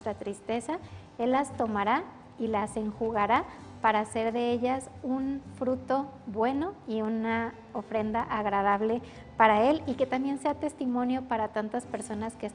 nuestra tristeza, Él las tomará y las enjugará para hacer de ellas un fruto bueno y una ofrenda agradable para Él, y que también sea testimonio para tantas personas que